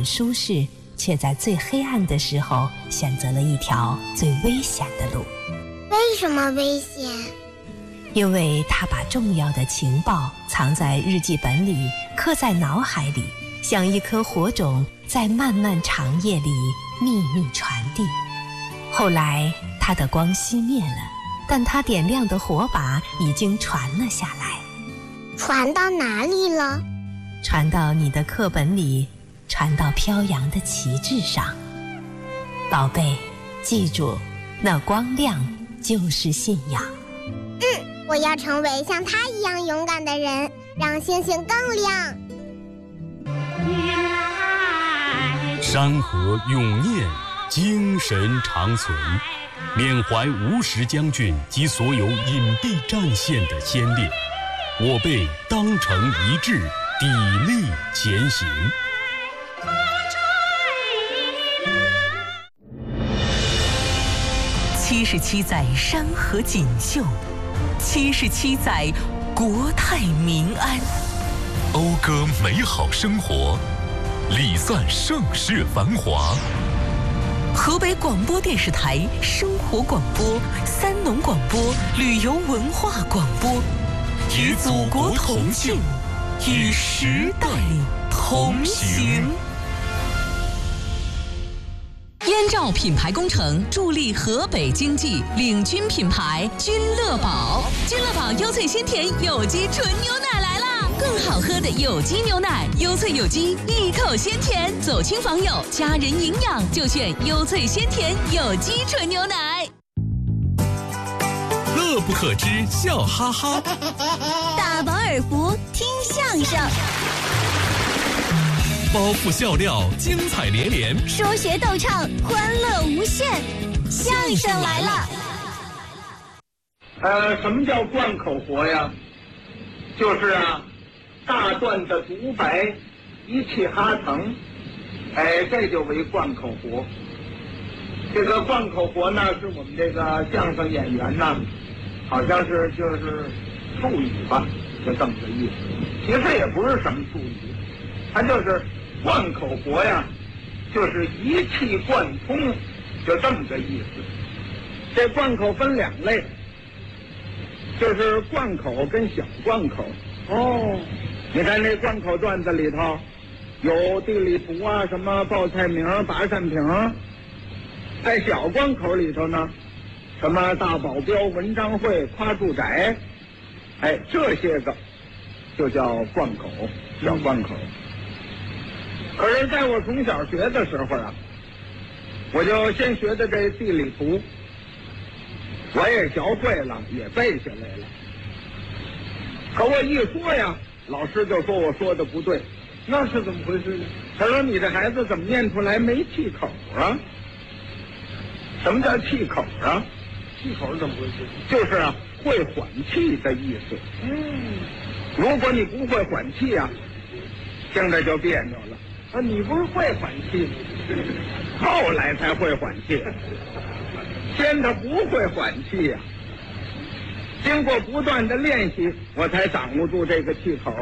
舒适，却在最黑暗的时候选择了一条最危险的路。 为什么危险？ 因为他把重要的情报藏在日记本里，刻在脑海里，像一颗火种，在漫漫长夜里秘密传递。后来他的光熄灭了，但他点亮的火把已经传了下来。 传到哪里了？ 传到你的课本里，传到飘扬的旗帜上。宝贝，记住，那光亮就是信仰。 我要成为像他一样勇敢的人，让星星更亮。 山河永念，精神长存，缅怀吴石将军及所有隐蔽战线的先烈，我辈当成一致，砥砺前行。 77载山河锦绣，77载国泰民安， 讴歌美好生活，礼赞盛世繁华。 河北广播电视台生活广播、三农广播、旅游文化广播，与祖国同庆，与时代同行。燕赵品牌工程助力河北经济，领军品牌君乐宝。君乐宝优萃鲜甜有机纯牛奶来啦！更好喝的有机牛奶，优萃有机，一口鲜甜，走亲访友，家人营养就选优萃鲜甜有机纯牛奶。 乐不可支，笑哈哈。 大饱耳福，听相声。 包袱笑料，精彩连连； 说学逗唱，欢乐无限。相声来了。 什么叫贯口活呀？就是大段的独白，一气哈成，这就为贯口活。这个贯口活呢，是我们这个相声演员呢，好像是就是术语吧，就这么个意思。其实也不是什么术语，它就是贯口活呀，就是一气贯通，就这么个意思。这贯口分两类，就是贯口跟小贯口。你看这贯口段子里头，有地理图啊，什么报菜名、拔扇屏。在小贯口里头呢，什么大保镖、文章会、夸住宅，这些个就叫贯口，小贯口。可是在我从小学的时候我就先学的这地理图，我也学会了，也背下来了。可我一说呀，老师就说我说的不对。那是怎么回事呢？他说你这孩子怎么念出来没气口啊？什么叫气口啊？气口是怎么回事？就是会缓气的意思。如果你不会缓气听着就别扭了。你不是会缓气吗？后来才会缓气，先他不会缓气经过不断的练习，我才掌握住这个气口。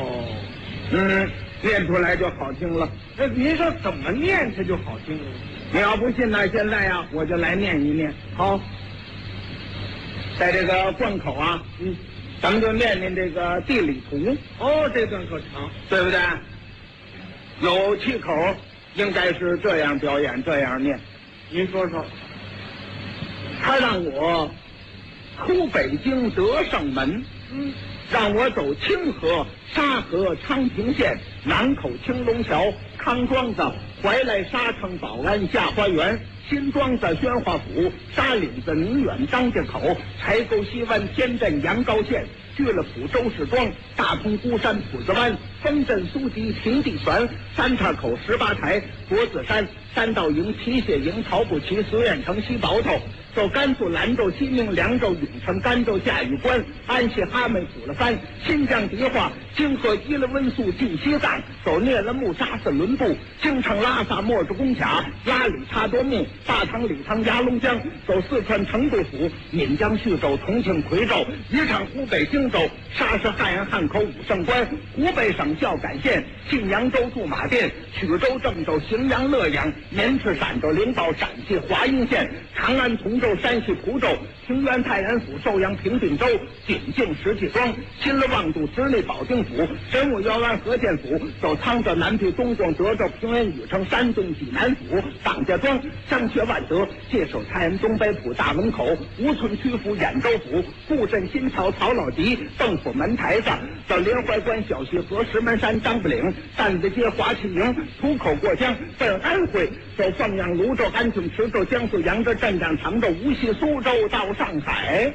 念出来就好听了。那您说怎么念它就好听了？你要不信呢，现在我就来念一念。好，在这个贯口咱们就念念这个地理图。这段可长，对不对？有气口，应该是这样表演，这样念。您说说。他让我出北京德胜门，让我走清河、沙河、昌平县、南口、青龙桥、康庄子、怀来、沙城、宝安、下花园、新庄子、宣化府、沙岭子、宁远、张家口、柴沟西湾、天镇、阳高县、去了府、周氏庄、大通、孤山、浦子湾、丰镇、苏集、平地泉、三岔口、18台、国子山、三道营、齐血营、曹步旗、绥远城、西倒头，走甘肃兰州、西宁、凉州、永城、甘州、嘉峪关、安溪、哈密、普勒番、新疆迪化、京河、伊勒温宿、进西藏，走聂勒木、扎斯伦布、京城、拉萨、莫氏公卡、拉里、察多木、大唐、理塘、鸭龙江，走四川成都府、岷江、叙州、重庆、夔州，一场湖北荆州、沙市、汉阳、汉口、武胜关，湖北省省孝感县、信阳州驻马店、曲州、郑州、荥阳、乐阳、绵池、陕州、灵宝、陕西华阴县、长安、同州、山西蒲州、平原、太原府、寿阳、平定州、景靖、石家庄、新乐、望都、直隶保定府、神武、耀安、河间府，走沧州、南皮、东庄、德州、平原、禹城、山东济南府、党家庄、张学、万德、界首、太原、东北府、大门口、吴村区府、兖州府、固镇、新桥、曹老集、邓府门台子，到连怀关小溪河、石门山、张不岭、担子街、华旗营、土口过江，奔安徽，走凤阳、泸州、安庆、池州、江苏扬州、镇江、常州、无锡、苏州到上海。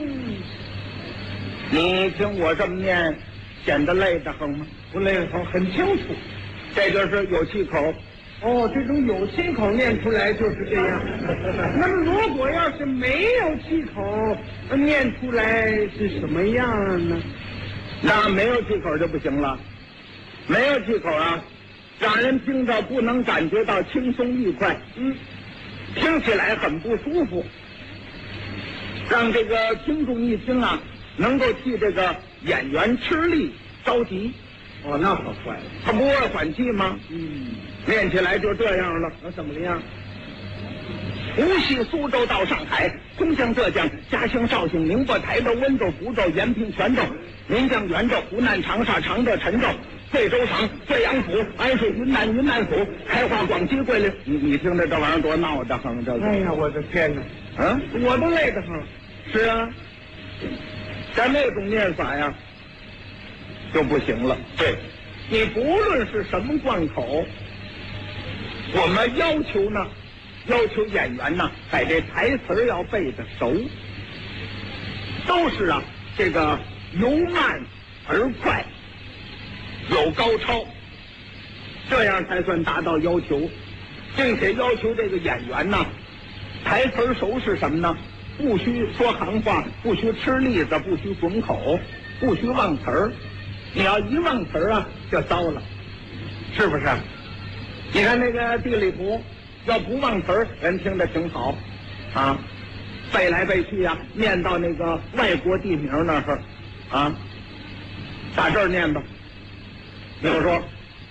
你听我这么念，显得累得很吗？ 不累得很，很清楚。 这就是有气口。 哦，这种有气口念出来就是这样。那么如果要是没有气口，念出来是什么样呢？ 那没有气口就不行了。没有气口啊，让人听着不能感觉到轻松愉快，听起来很不舒服，让这个听众一听啊，能够替这个演员吃力着急。 哦，那可坏了， 他不会缓气吗？练起来就这样了。 那怎么样？ 无锡、苏州到上海，通向浙江、嘉兴、绍兴、宁波、台州、温州、福州、延平、泉州、临江、元州、湖南长沙、常德、陈州、贵州省、贵阳府、安水、云南、云南府、开化、广西、桂林。你听着这玩意儿多闹得很，这个。 哎呀，我的天哪！我都累得很。 是啊，在那种念法呀，就不行了。对，你不论是什么贯口，我们要求演员呢，把这台词要背得熟，都是啊，这个由慢而快，有高超，这样才算达到要求，并且要求这个演员呢，台词熟是什么呢？不许说行话，不许吃栗子，不许滚口，不许忘词儿。你要一忘词儿啊，就糟了，是不是？你看那个地理图，要不忘词儿，人听着挺好，啊，背来背去啊，念到那个外国地名那儿，啊，打这儿念吧。比如说，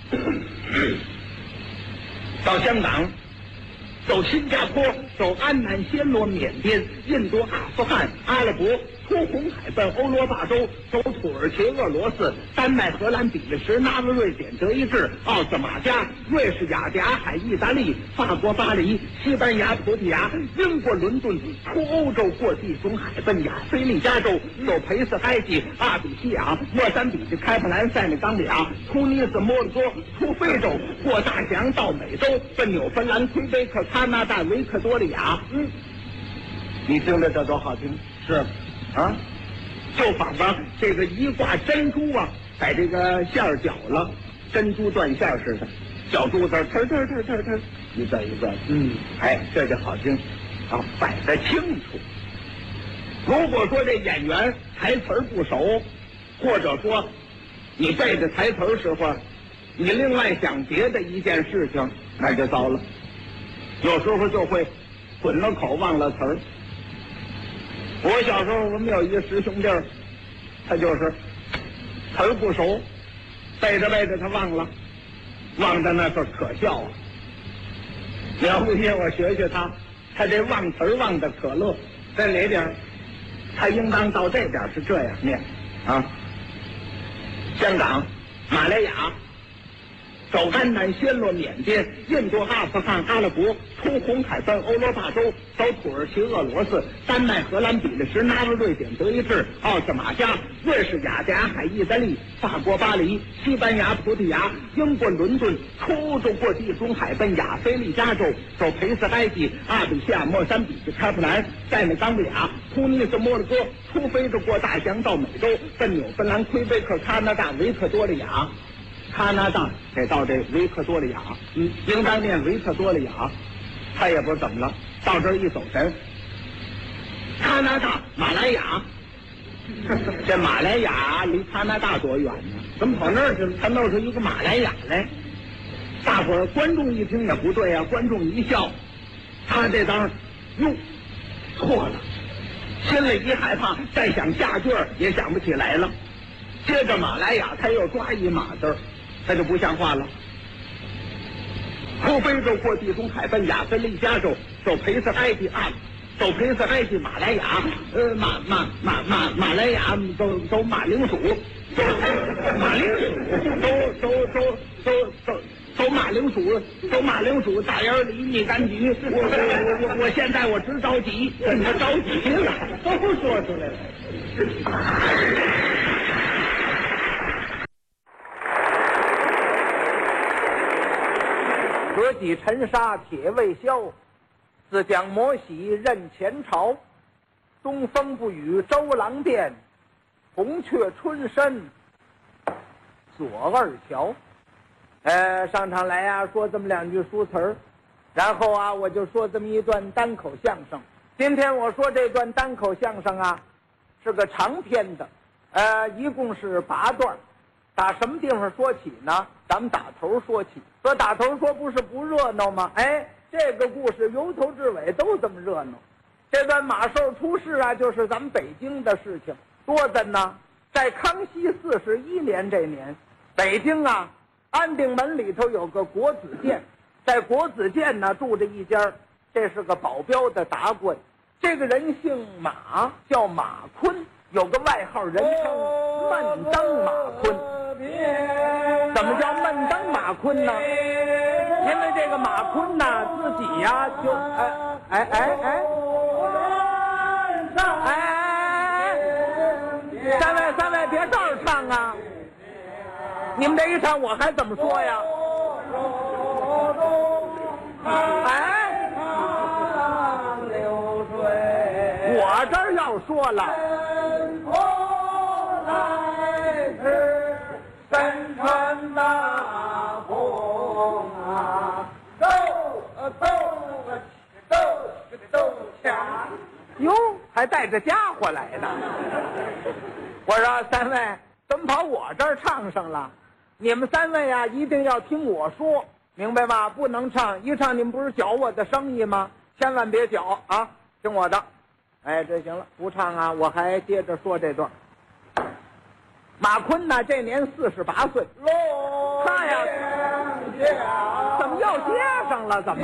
到香港，走新加坡，走安南、暹罗、缅甸、印度、阿富汗、阿拉伯，出红海奔欧罗巴洲，走土耳其、俄罗斯、丹麦、荷兰、比利时、纳威、瑞典、德意志、奥斯马加、瑞士、雅加海、意大利、法国巴黎、西班牙、葡萄牙、英国伦敦，出欧洲，过地中海奔亚非利加州，走培斯、埃及、阿比西亚、莫桑比克、开普兰、塞内冈里亚、突尼斯、摩洛哥，出非洲，过大西洋到美洲，奔纽芬兰、魁北克、加拿大、维克多利亚。你听着这多好听，是啊，就仿佛这个一挂珍珠啊，把这个线儿绞了，珍珠断线似的，小珠子呲呲呲呲呲，一转一转，哎，这就好听，啊，摆得清楚。如果说这演员台词不熟，或者说你背着台词时候，你另外想别的一件事情，那就糟了，有时候就会混了口忘了词儿。我小时候我们有一个师兄弟儿，他就是词儿不熟，背着背着他忘了，忘的那是可笑啊！你要不信我学学他，他这忘词儿忘的可乐，在哪点儿？他应当到这点儿是这样念啊：香港、马来亚。走安南、暹罗、缅甸、印度、阿富汗、阿拉伯，出红海奔欧罗巴洲，走土耳其、俄罗斯、丹麦、荷兰、比利时、纳威、瑞典、德意志、奥斯马加、瑞士、雅加海、意大利、法国巴黎、西班牙、葡萄牙、英国伦敦，出欧洲，过地中海奔亚非利加州，走培斯、埃及、阿比西亚、莫桑比克、开普兰、塞内冈里亚、突尼斯、摩洛哥，出非洲，过大西洋到美洲，奔纽芬兰、魁北克、加拿大、维克多利亚。加拿大得到这维克多利亚，应当念维克多利亚，他也不知怎么了，到这儿一走神。加拿大、马来亚，这马来亚离加拿大多远呢？怎么跑那儿去了？他弄出一个马来亚来，大伙儿观众一听也不对啊，观众一笑，他这当哟错了，心里一害怕，再想下句儿也想不起来了。 接着马来亚他又抓一马字儿，他就不像话了。后非洲过地中海奔亚非利加州，走培斯埃及啊，走培斯埃及马来亚，马来亚走马铃薯，马铃薯，走马铃薯，走马铃薯，大眼里蜜柑橘。我现在我直着急，我着急了，都说出来了。 割戟沉沙铁未销，自将摩洗任前朝。东风不与周郎便，红雀春深左二乔。上场来啊，说这么2句书词儿，然后啊，我就说这么一段单口相声。今天我说这段单口相声啊，是个长篇的，一共是8段。打什么地方说起呢？咱们打头说起。说打头说不是不热闹吗？这个故事由头至尾都这么热闹。这段马寿出世啊，就是咱们北京的事情，多的呢。在康熙41年这年，北京啊，安定门里头有个国子监，在国子监呢住着一家，这是个保镖的达官。这个人姓马，叫马坤，有个外号，人称闷当马坤。怎么叫闷当马坤呢？因为这个马坤呢自己呀就三位别这儿唱啊！你们这一唱我还怎么说呀？我这儿要说了。身穿大红啊，斗枪，哟，还带着家伙来的。我说3位，怎么跑我这儿唱上了？你们3位啊，一定要听我说，明白吧？不能唱，一唱你们不是搅我的生意吗？千万别搅啊，听我的。这行了，不唱啊，我还接着说这段。马坤呢，这年48岁。他呀，怎么又接上了？怎么？